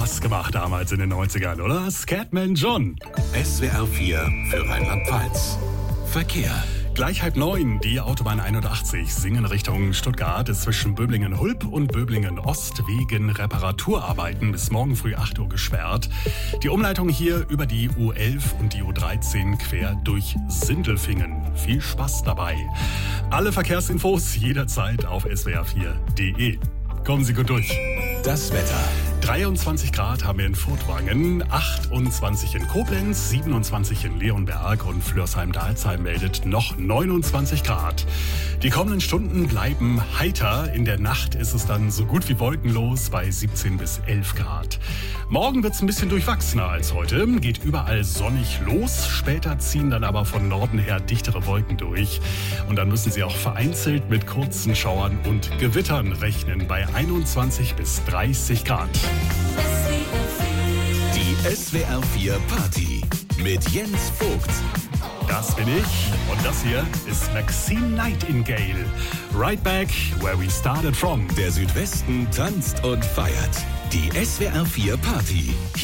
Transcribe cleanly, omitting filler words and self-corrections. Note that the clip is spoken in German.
Spaß gemacht damals in den 90ern, oder? Scatman John. SWR 4 für Rheinland-Pfalz. Verkehr. Gleich 8:30, die Autobahn 81 Singen Richtung Stuttgart ist zwischen Böblingen-Hulb und Böblingen-Ost wegen Reparaturarbeiten bis morgen früh 8 Uhr gesperrt. Die Umleitung hier über die U11 und die U13 quer durch Sindelfingen. Viel Spaß dabei. Alle Verkehrsinfos jederzeit auf swr4.de. Kommen Sie gut durch. Das Wetter. 23 Grad haben wir in Furtwangen, 28 in Koblenz, 27 in Leonberg und Flörsheim-Dalsheim meldet noch 29 Grad. Die kommenden Stunden bleiben heiter. In der Nacht ist es dann so gut wie wolkenlos bei 17 bis 11 Grad. Morgen wird es ein bisschen durchwachsener als heute. Geht überall sonnig los. Später ziehen dann aber von Norden her dichtere Wolken durch. Und dann müssen Sie auch vereinzelt mit kurzen Schauern und Gewittern rechnen bei 21 bis 30 Grad. Die SWR 4 Party mit Jens Vogt. Das bin ich und das hier ist Maxine Nightingale. Right back where we started from. Der Südwesten tanzt und feiert. Die SWR 4 Party.